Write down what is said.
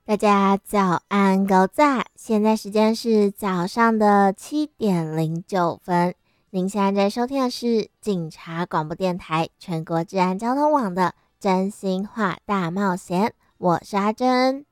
大家早安，狗仔！现在时间是早上的7:09。您现在在收听的是警察广播电台全国治安交通网的真心话大冒险，我是阿珍。